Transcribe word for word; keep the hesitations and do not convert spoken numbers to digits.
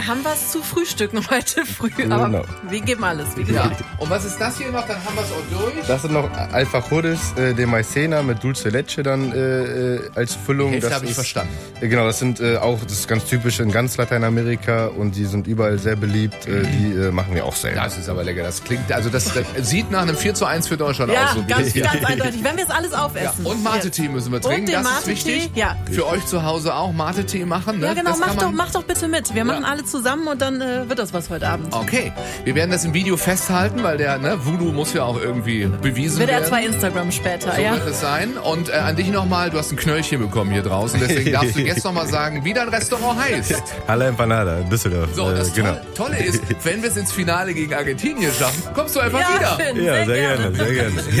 haben wir es zu frühstücken heute früh. Aber Genau. wir geben alles, wie Ja. gesagt. Und was ist das hier noch? Dann haben wir es auch durch. Das sind noch Alfajores äh, de Maicena mit Dulce Leche dann äh, äh, als Füllung. Hälfte Das habe ich ist, verstanden. äh, Genau, das sind äh, auch, das ist ganz typisch in ganz Lateinamerika und die sind überall sehr beliebt. Äh, die äh, machen wir auch selber. Das ist aber lecker. Das klingt, also das, das sieht nach einem vier zu eins für Deutschland Ja, aus. So wie ganz, das- ganz eindeutig. Wenn wir es alles Ja, aufessen. und Mate-Tee müssen wir Und trinken, den das ist Mate-Tee, wichtig. ja. Für euch zu Hause auch Mate-Tee machen. Ne? Ja, genau, Das mach kann doch, man- mach doch bitte mit. Wir machen alle zusammen und dann äh, wird das was heute Abend. Okay, wir werden das im Video festhalten, weil der ne, Voodoo muss ja auch irgendwie bewiesen Wird er werden. zwei Instagram später, So ja. wird es sein. Und äh, an dich nochmal, du hast ein Knöllchen bekommen hier draußen, deswegen darfst du jetzt nochmal sagen, wie dein Restaurant heißt. Hala Empanada in Düsseldorf. So, äh, das genau. Tolle, Tolle ist, wenn wir es ins Finale gegen Argentinien schaffen, kommst du einfach Ja, wieder. Finn, Ja, sehr sehr gerne. gerne, sehr gerne.